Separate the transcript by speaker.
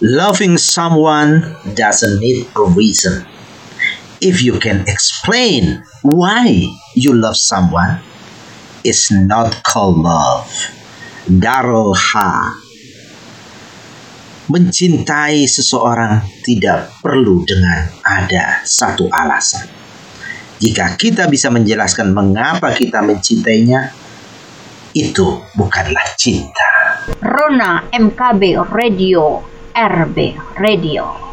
Speaker 1: Loving someone doesn't need a reason. If you can explain why you love someone, it's not called love. Darul Ha. Mencintai seseorang tidak perlu dengan ada satu alasan. Jika kita bisa menjelaskan mengapa kita mencintainya, itu bukanlah cinta.
Speaker 2: Rona MKB Radio, RB Radio.